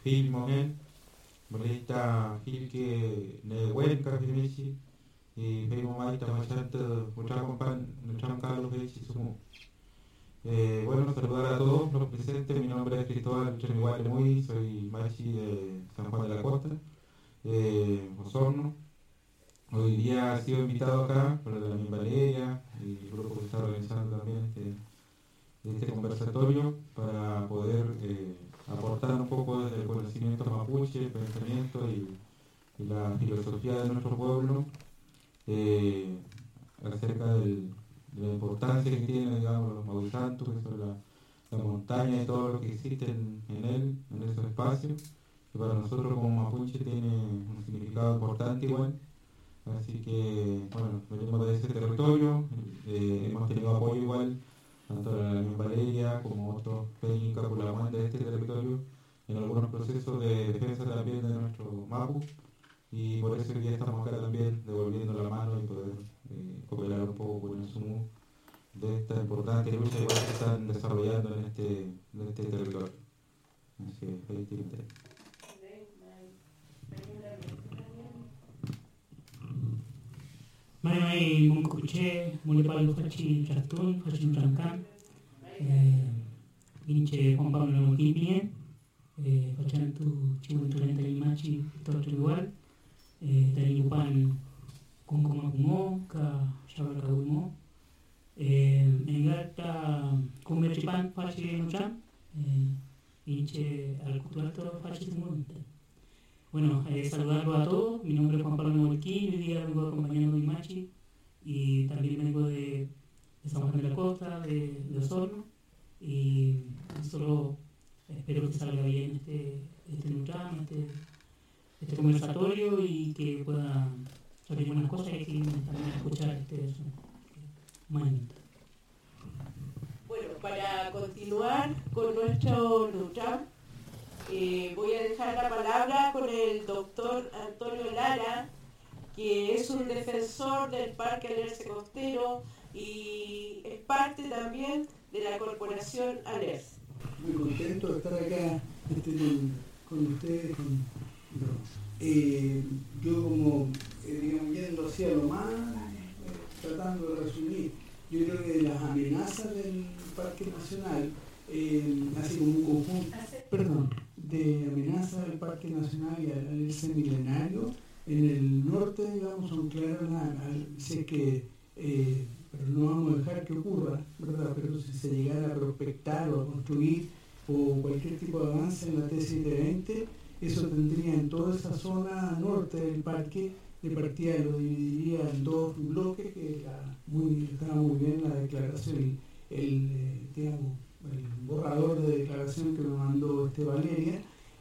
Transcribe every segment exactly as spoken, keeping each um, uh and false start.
Filmonen, Molita Hilke, Nehuenca, Fimichi, y Pemo Maita Machata, Muchacompan, Muchacalo, Fechi, Sumo. Eh, bueno, saludar a todos los presentes. Mi nombre es Cristóbal Chemigual Lemuy, soy machi de San Juan de la Costa, eh, Osorno. Hoy día he sido invitado acá por la Mi Valeria y el grupo que está organizando también este, este conversatorio para poder eh, aportar un poco desde el conocimiento mapuche, el pensamiento y, y la filosofía de nuestro pueblo eh, acerca del, de la importancia que tiene, digamos, los Mauisantus, que son la, la montaña y todo lo que existe en, en él, en esos espacios, que para nosotros como mapuche tiene un significado importante igual. Así que, bueno, venimos de ese territorio, eh, hemos tenido apoyo igual, tanto de la misma Valeria como otros Peñica, Culamuán de este territorio, en algunos procesos de defensa también de nuestro Mapu, y por eso hoy día estamos acá también devolviendo la mano y poder eh, cooperar un poco con el sumo de esta importante lucha igual que están desarrollando en este, en este territorio. Así que, ahí tiene. Mai Moncopuche, Mulepalo Fachi Chatun, Fachi Trancan, Vince Juan Pablo Quipien, Fachantu Chihuantulenta Limachi, Torto igual, Tariupan Kunkumakumo, Ka Shabarkagumo, Engata Kumerchipan Fachi Nuchan, Vince Alcutulato Fachi Munte. Bueno, eh, saludarlo a todos. Mi nombre es Juan Pablo Nehuelquín. Hoy día vengo acompañando a Imachi y también vengo de, de San Juan de la Costa, de, de Osorno. Y solo espero que salga bien este, este Nutrán, este, este conversatorio y que pueda salir buenas cosas y que también escuchar este momento. Bueno, para continuar con nuestro Nutrán, Eh, voy a dejar la palabra con el doctor Antonio Lara, que es un defensor del Parque Alerce Costero y es parte también de la corporación Alerce. Muy contento de estar acá este, con, con ustedes. Con, no. eh, yo como, eh, digamos, yendo hacia lo más, eh, tratando de resumir, yo creo que las amenazas del Parque Nacional, eh, así como un conjunto, perdón, de amenaza del Parque Nacional y al Alerce milenario en el norte, digamos, son claras. Sé que, eh, pero no vamos a dejar que ocurra, ¿verdad? Pero si se llegara a prospectar o a construir o cualquier tipo de avance en la T siete veinte, eso tendría en toda esa zona norte del parque, de partida lo dividiría en dos bloques, que la, muy, estaba muy bien la declaración, el, el eh, digamos, el borrador de declaración que me mandó este Valeria,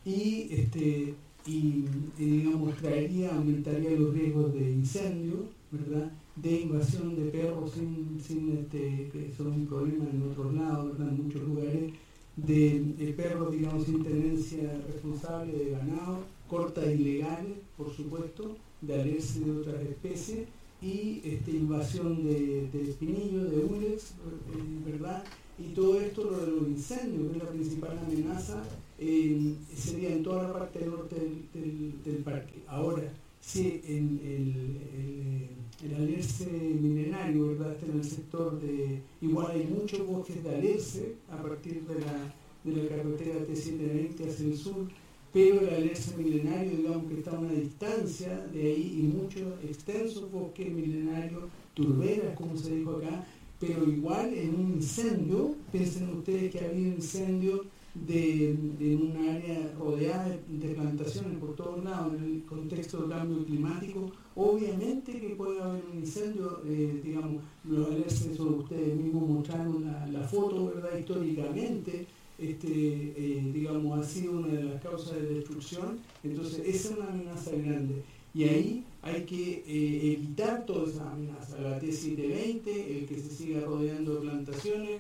y este y, y digamos traería, aumentaría los riesgos de incendio, ¿verdad? De invasión de perros sin, sin este, que son un problema en otros lados, ¿verdad? En muchos lugares, de, de perros, digamos, sin tenencia responsable de ganado, cortas ilegales, por supuesto, de alerce de otras especies, y este, invasión de, de espinillos, de ulex, ¿verdad? Y todo esto, lo de los incendios, que es la principal amenaza, eh, sería en toda la parte norte del, del, del parque. Ahora, si en el, el, el alerce milenario, ¿verdad?, está en el sector de... Igual hay muchos bosques de alerce a partir de la, de la carretera T setecientos veinte hacia el sur, pero el alerce milenario, digamos que está a una distancia de ahí, y muchos extensos bosques milenarios, turberas, como se dijo acá, pero igual en un incendio, piensen ustedes que ha habido incendios de, de un área rodeada de, de plantaciones por todos lados en el contexto del cambio climático. Obviamente que puede haber un incendio, eh, digamos, los alerces, ustedes mismos mostraron la, la foto, ¿verdad? Históricamente, este, eh, digamos, ha sido una de las causas de destrucción. Entonces esa es una amenaza grande. Y ahí hay que eh, evitar toda esa amenaza. La T setecientos veinte, el que se siga rodeando de plantaciones.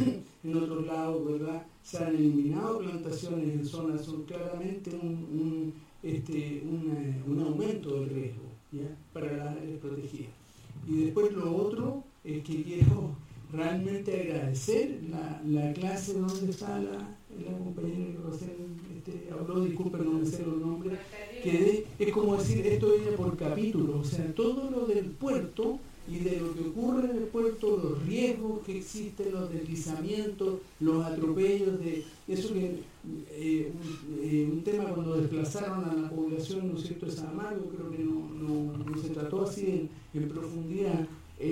En otros lados, ¿verdad?, se han eliminado plantaciones en zonas, son claramente un, un, este, un, un aumento del riesgo, ¿ya?, para las áreas protegidas. Y después lo otro es que quiero realmente agradecer la, la clase donde está la, la compañera que recién este, habló, disculpen, no me sé los nombres, que de, es como decir, esto viene por capítulo, o sea, todo lo del puerto y de lo que ocurre en el puerto, los riesgos que existen, los deslizamientos, los atropellos, de eso que eh, un, eh, un tema cuando desplazaron a la población, ¿no es cierto?, de San Marcos, creo que no, no, no se trató así en, en profundidad.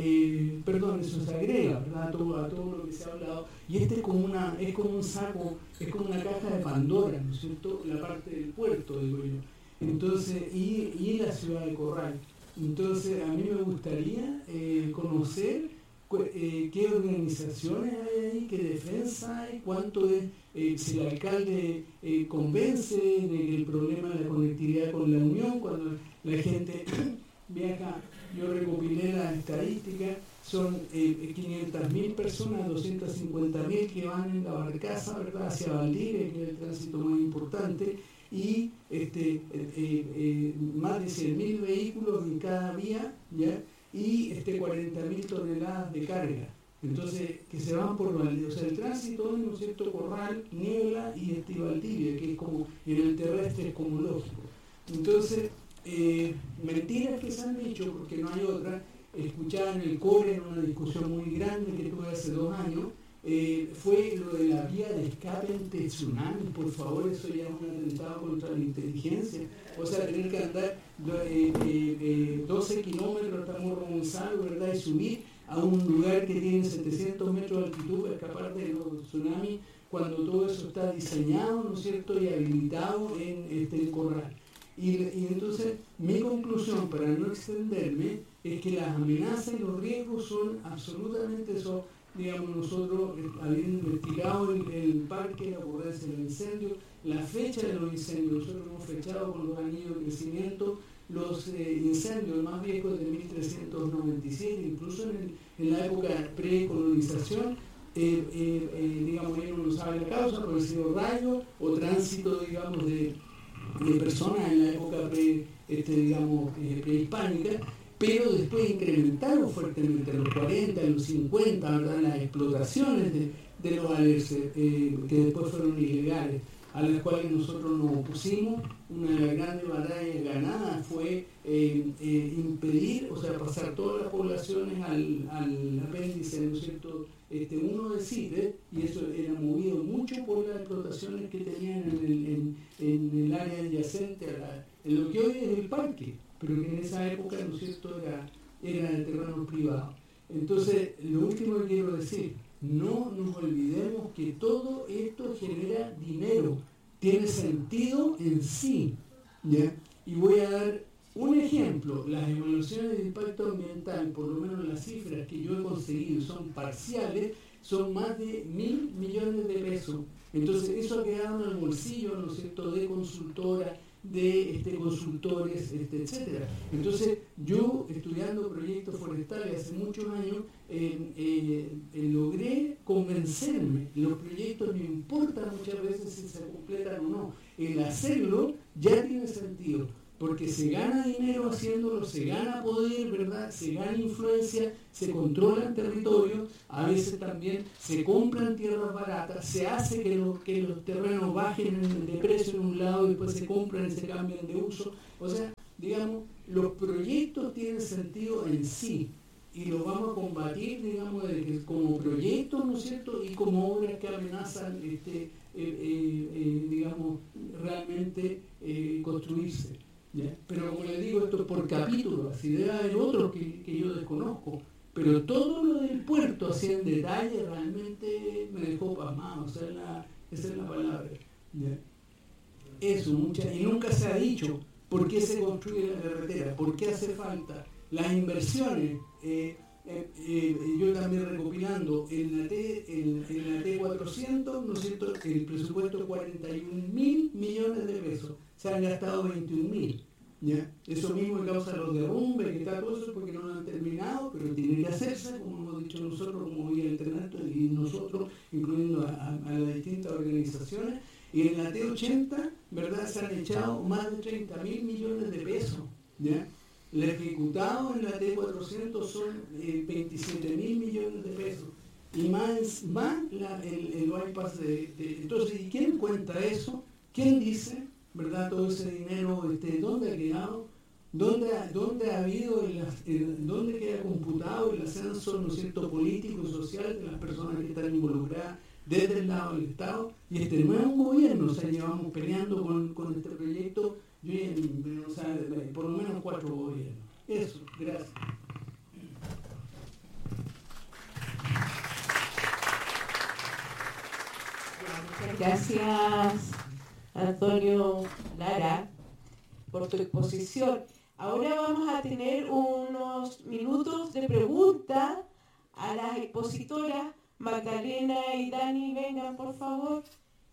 Eh, perdón, eso se agrega, ¿verdad?, a todo, a todo lo que se ha hablado, y este es como una, es como un saco, es como una caja de Pandora, ¿no es cierto?, la parte del puerto, digo yo. Entonces, y, y la ciudad de Corral. Entonces, a mí me gustaría eh, conocer eh, qué organizaciones hay ahí, qué defensa hay, cuánto es, eh, si el alcalde eh, convence de que el problema de la conectividad con la Unión, cuando la gente viaja. Yo recopilé las estadísticas, son eh, quinientas mil personas, doscientas cincuenta mil que van en la barcaza, ¿verdad?, hacia Valdivia, que es el tránsito más importante, y este, eh, eh, más de cien mil vehículos en cada vía, ¿ya?, y este, cuarenta mil toneladas de carga. Entonces, que se van por Valdivia, o sea, el tránsito, ¿no es cierto?, Corral, Niebla y este Valdivia, que es como, en el terrestre es como lógico. Entonces, Eh, mentiras que se han dicho, porque no hay otra. Escuchaba en el core, en una discusión muy grande que tuve hace dos años, eh, fue lo de la vía de escape ante tsunami. Por favor, eso ya es un atentado contra la inteligencia. O sea, tener que andar eh, eh, eh, doce kilómetros hasta Morro Gonzalo, ¿verdad?, y subir a un lugar que tiene setecientos metros de altitud para escapar de los tsunamis, cuando todo eso está diseñado, ¿no es cierto?, y habilitado en este el Corral. Y, y entonces mi conclusión, para no extenderme, es que las amenazas y los riesgos son absolutamente, son, digamos, nosotros habiendo investigado el, el parque, la ocurrencia del incendio, la fecha de los incendios, nosotros hemos fechado con los anillos de crecimiento los eh, incendios más viejos de mil trescientos noventa y siete, incluso en, el, en la época precolonización, eh, eh, eh, digamos, ahí uno no sabe la causa, por sido rayo o tránsito, digamos, de de personas en la época pre, este, digamos, eh, prehispánica, pero después incrementaron fuertemente en los cuarenta, en los cincuenta, ¿verdad?, las explotaciones de, de los alerces, eh, que después fueron ilegales, a las cuales nosotros nos opusimos. Una de las grandes batallas ganadas fue eh, eh, impedir, o sea, pasar todas las poblaciones al, al apéndice, ¿no es cierto?, este, uno de CITES, y eso era movido mucho por las explotaciones que tenían en el, en, en el área adyacente a la, en lo que hoy es el parque, pero que en esa época, ¿no es cierto?, era, era el terreno privado. Entonces, lo último que quiero decir, no nos olvidemos que todo esto genera dinero, tiene sentido en sí, ¿ya? Y voy a dar un ejemplo. Las evaluaciones de impacto ambiental, por lo menos las cifras que yo he conseguido son parciales, son más de mil millones de pesos. Entonces eso ha quedado en el bolsillo, ¿no es cierto?, de consultoras, de este, consultores, este, etcétera. Entonces yo, estudiando proyectos forestales hace muchos años, eh, eh, eh, logré convencerme. Los proyectos no importa muchas veces si se completan o no, el hacerlo ya tiene sentido, porque se gana dinero haciéndolo, se gana poder, ¿verdad?, se gana influencia, se controlan territorios, a veces también se compran tierras baratas, se hace que, lo, que los terrenos bajen de precio en un lado y después se compran y se cambian de uso. O sea, digamos, los proyectos tienen sentido en sí y los vamos a combatir, digamos, como proyectos, ¿no es cierto?, y como obras que amenazan, este, eh, eh, eh, digamos, realmente eh, construirse. ¿Ya? Pero como les digo, esto es por capítulo, así debe haber otros que, que yo desconozco, pero todo lo del puerto, así en detalle, realmente me dejó pasmado, o sea, la, esa es la palabra. ¿Ya? Eso, mucha, y nunca se ha dicho por qué se construye la carretera, por qué hace falta, las inversiones. Eh, eh, eh, yo también recopilando en la T, en, en la T cuatrocientos, ¿no es cierto?, el presupuesto cuarenta y un mil millones de pesos, se han gastado veintiún mil. ¿Ya? Eso mismo que causa los derrumbes, que está todo eso porque no lo han terminado, pero tiene que hacerse, como hemos dicho nosotros, como Vía Internet y nosotros, incluyendo a, a, a las distintas organizaciones. Y en la T ochenta, ¿verdad?, se han echado más de treinta mil millones de pesos. ¿Ya? El ejecutado en la T cuatrocientos son eh, veintisiete mil millones de pesos. Y más, más la, el, el bypass de, de... Entonces, ¿y quién cuenta eso? ¿Quién dice, verdad, todo ese dinero, este, dónde ha quedado? ¿Dónde ha, dónde ha habido, el, el, dónde queda computado el ascenso, ¿no es cierto?, político y social de las personas que están involucradas desde el lado del Estado? Y este no es un gobierno, o sea, llevamos peleando con, con este proyecto, yo, o sea, por lo menos cuatro gobiernos. Eso, gracias. Gracias, Antonio Lara, por tu exposición. Ahora vamos a tener unos minutos de pregunta a las expositoras. Magdalena y Dani, vengan por favor.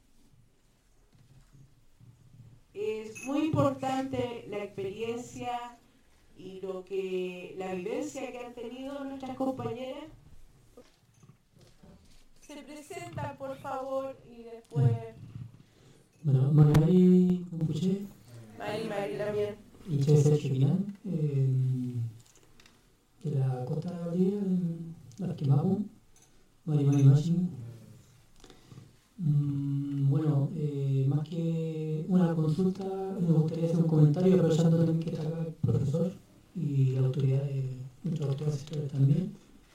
Es muy importante la experiencia y lo que la vivencia que han tenido nuestras compañeras. Se presentan por favor y después. Bueno, Magali Compuche. Mari, Mari también. Y César Chupinán, eh, de la costa de Bolivia, en Arquimapu, Mari Mari Machín. Mm, bueno, eh, más que una consulta, me gustaría hacer un comentario, aprovechando también que está acá el profesor y la autoridad de nuestra autoridad sectorial también.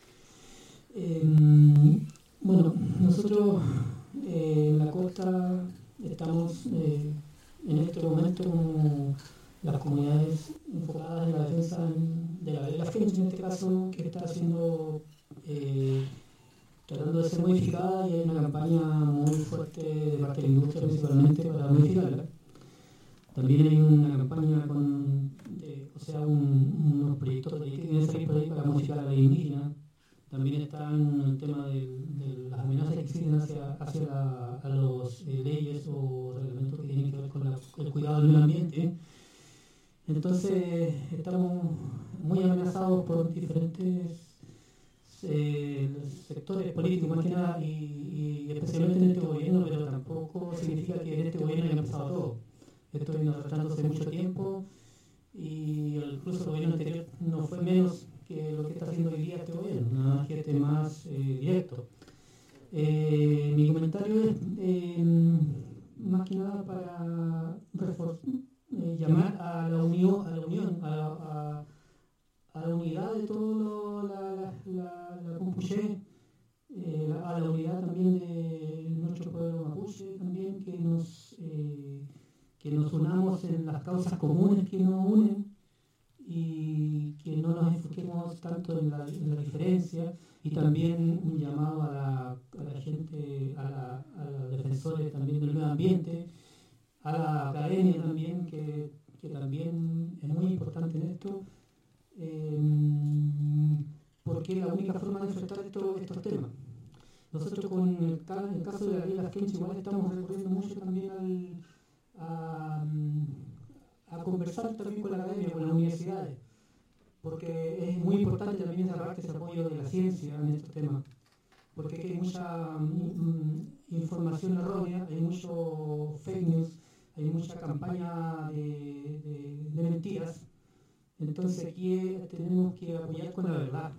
Eh, bueno, nosotros eh, en la costa estamos eh, en este momento como las comunidades enfocadas en la defensa de la la Fench, en este caso, que está haciendo, eh, tratando de ser modificada, y hay una campaña muy fuerte de parte de la industria principalmente para modificarla. También hay una campaña con, de, o sea, un, unos proyectos que tienen que salir por ahí para modificar a la ley indígena. También está el tema de, de las amenazas que existen hacia, hacia la, a las eh, leyes o reglamentos que tienen que ver con la, el cuidado del medio ambiente. Entonces estamos muy amenazados por diferentes eh, sectores políticos más que nada, y, y especialmente en este gobierno, pero tampoco significa que en este gobierno haya empezado todo. Esto viene arrastrándose hace mucho tiempo, y incluso el gobierno anterior no fue menos que lo que está haciendo hoy día este gobierno, nada más que este más eh, directo. Eh, mi comentario es eh, más que nada para reforzar, eh, llamar a la unión, a la unión, a la, a, a la unidad de todo la, la, la, la Compuche, eh, a la unidad también de nuestro pueblo mapuche, también que nos, eh, que nos unamos en las causas comunes que nos unen, y que no nos enfoquemos tanto en la, en la diferencia, y también un llamado a la, a la gente, a, la, a los defensores también del medio ambiente, a la academia también, que, que también es muy importante en esto, eh, porque es la única forma de enfrentar esto, estos temas. Nosotros con el, el caso de la ley de las Kench igual estamos recurriendo mucho también al, a, a conversar también con la academia, con las universidades, porque es muy importante también esa parte, ese apoyo de la ciencia en estos temas, porque hay mucha mm, información errónea, hay mucho fake news, hay mucha campaña de, de, de mentiras. Entonces aquí tenemos que apoyar con la verdad,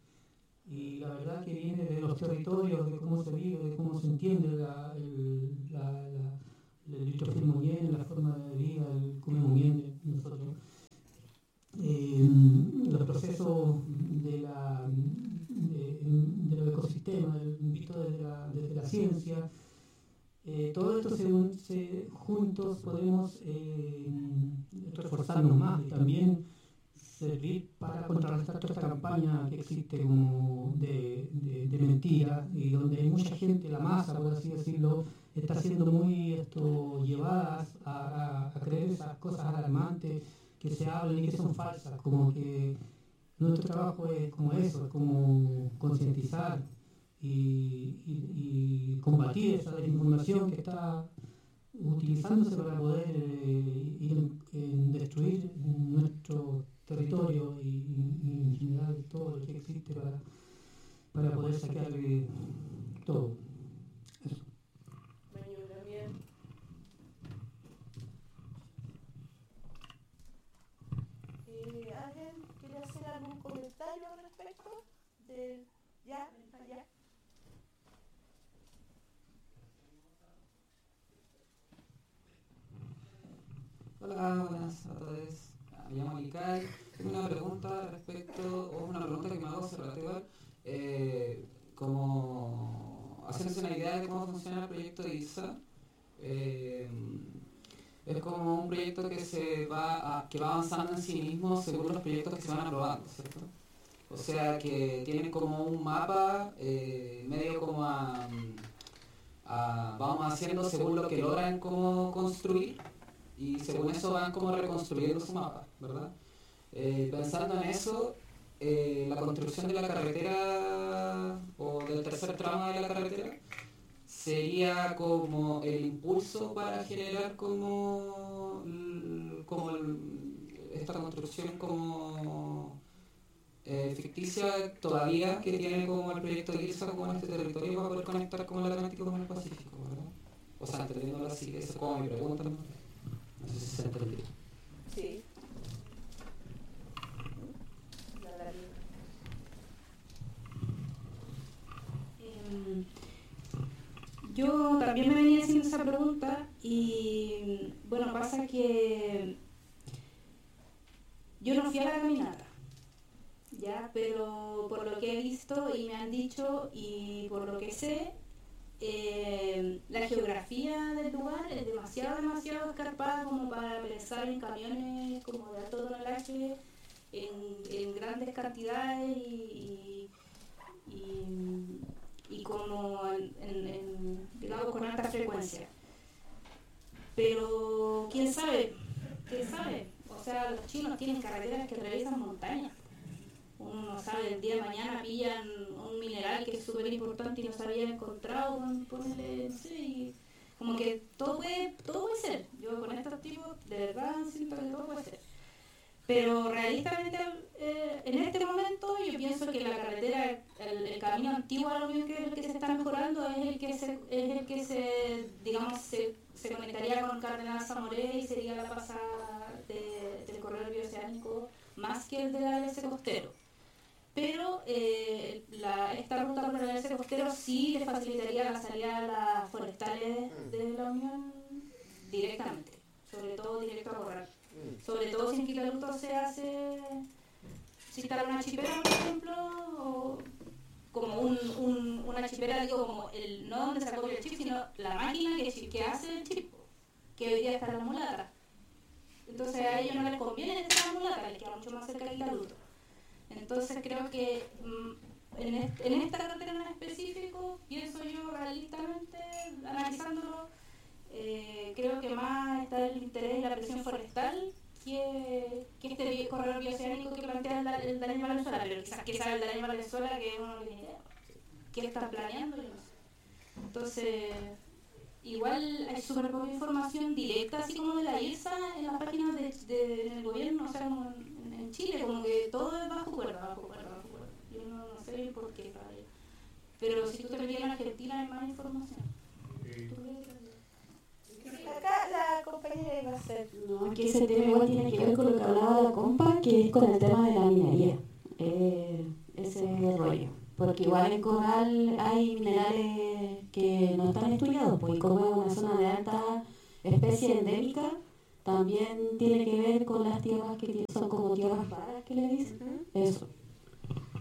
y la verdad que viene de los territorios, de cómo se vive, de cómo se entiende la, el, la, la, el litrofilmo bien, la forma de vida, el comemos bien nosotros. Eh, los procesos de, la, de, de los ecosistemas, visto desde la, desde la ciencia, eh, todo esto se, se, juntos podemos eh, reforzarnos más, y también servir para contrarrestar toda esta campaña que existe como de, de, de mentira, y donde hay mucha gente, la masa, por así decirlo, está siendo muy esto, llevadas a, a, a creer esas cosas alarmantes que se hablan y que son falsas, como que nuestro trabajo es como eso, es como concientizar y, y, y combatir esa desinformación que está utilizándose para poder eh, ir en, en destruir nuestro territorio y, y en general todo lo que existe para, para poder sacar eh, todo. Eso. Maño también. Eh, ¿Alguien quiere hacer algún comentario al respecto? De, ¿Ya? ¿Ya? Hola, buenas a todos. Me llamo Likai. Tengo una pregunta respecto, o una pregunta que me hago hace rato igual, eh, como haciéndose una idea de cómo funciona el proyecto I R S A. Eh, es como un proyecto que se va a, que va avanzando en sí mismo según los proyectos que se van aprobando, ¿cierto? O sea que tienen como un mapa eh, medio como a, a vamos haciendo según lo que logran como construir, y según eso van como reconstruyendo su mapa, ¿verdad? Eh, pensando en eso, eh, la construcción de la carretera o del tercer tramo de la carretera sería como el impulso para generar como, como el, esta construcción como eh, ficticia todavía que tiene como el proyecto de I R S A como en este territorio para poder conectar como el Atlántico con el Pacífico, ¿verdad? O sea, entendiéndolo así, esa es como mi pregunta, ¿no? No sé si se entendió. Sí. Eh, yo también me venía haciendo esa pregunta y bueno, pasa que yo no fui a la caminata, ya, pero por lo que he visto y me han dicho y por lo que sé, Eh, la geografía del lugar es demasiado, demasiado escarpada como para pensar en camiones como de alto tonelaje en, en grandes cantidades y, y, y, y como en, en, en, digamos con alta frecuencia. Pero quién sabe, quién sabe, o sea, los chinos tienen carreteras que atraviesan montañas. Uno no sabe, el día de mañana pillan un mineral que es súper importante y no se había encontrado, ponerle, no sé, y como que todo puede, todo puede ser. Yo con estos tipos de verdad siento que todo puede ser. Pero realistamente eh, en este momento yo pienso que la carretera, el, el camino antiguo a lo mismo que el que se está mejorando es el que se, es el que se, digamos, se, se conectaría con Cardenal Zamoré y sería la pasada de, del corredor bioceánico más que el del A L C costero. Pero eh, la, esta ruta por el A L C costero sí le facilitaría la salida a las forestales de la Unión directamente, sobre todo directo a Corral. Sobre todo si en Quilaluto se hace, si está una chipera, por ejemplo, o como un, un, una chipera, digo, como el, no donde se acopia el chip, sino la máquina que, que hace el chip, que hoy día está en la mulata. Entonces a ellos no les conviene estar en la mulata, les queda mucho más cerca de Quilaluto. Entonces creo que mm, en, este, en esta carretera en específico, pienso yo realistamente, analizándolo, eh, creo que más está el interés de la presión forestal que, que este corredor bioceánico que plantea el, el Daniel Valenzuela, pero quizás que sabe el Daniel Valenzuela que uno no tiene idea, qué está planeando, yo no sé. Entonces, igual hay súper poca información directa, así como de la I R S A en las páginas del de, de, gobierno, o sea, como en, en Chile, como que todo es bajo cuerda, bajo cuerda, bajo cuerda. Yo no, no sé por qué, ¿vale? Pero si tú te metías en Argentina hay más información. ¿Tú crees que... Acá la compañera iba a hacer. No, es que ese tema igual tiene que ver con lo que hablaba la compa, que es con el tema de la minería, eh, ese rollo. Porque igual en Corral hay minerales que no están estudiados, pues, y como es una zona de alta especie endémica, también tiene que ver con las tierras que son como tierras raras que le dicen, eso.